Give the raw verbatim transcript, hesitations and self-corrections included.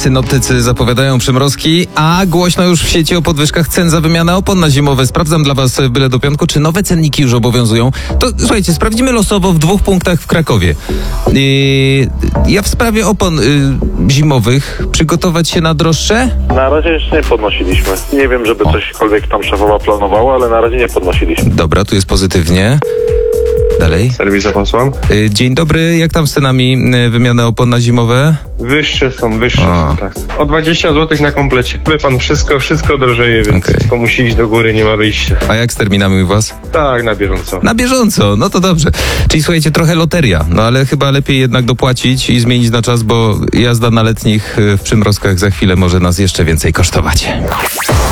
Synoptycy zapowiadają przymrozki, a głośno już w sieci o podwyżkach cen za wymianę opon na zimowe. Sprawdzam dla was byle do piątku, czy nowe cenniki już obowiązują. To słuchajcie, sprawdzimy losowo w dwóch punktach w Krakowie. Yy, ja w sprawie opon yy, zimowych przygotować się na droższe? Na razie jeszcze nie podnosiliśmy. Nie wiem, żeby cośkolwiek tam szefowa planowała, ale na razie nie podnosiliśmy. Dobra, tu jest pozytywnie. Dalej. Serwis zapasłam. Yy, dzień dobry, jak tam z cenami yy, wymiany opon na zimowe? Wyższe są, wyższe A. są, tak. O dwadzieścia złotych na komplecie. Wie pan, wszystko, wszystko drożeje, więc Okej. wszystko musi iść do góry, nie ma wyjścia. A jak z terminami u was? Tak, na bieżąco. Na bieżąco, no to dobrze. Czyli słuchajcie, trochę loteria, no ale chyba lepiej jednak dopłacić i zmienić na czas, bo jazda na letnich yy, w przymrozkach za chwilę może nas jeszcze więcej kosztować.